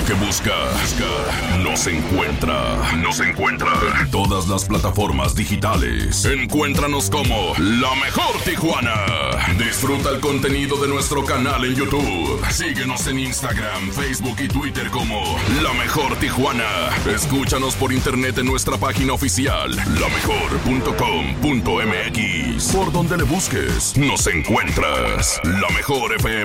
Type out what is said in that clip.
que busca, nos encuentra. En todas las plataformas digitales. Encuéntranos como La Mejor Tijuana. Disfruta el contenido de nuestro canal en YouTube. Síguenos en Instagram, Facebook y Twitter como La Mejor Tijuana. Escúchanos por internet en nuestra página oficial, lamejor.com.mx. Por donde le busques, nos encuentras. La Mejor FM.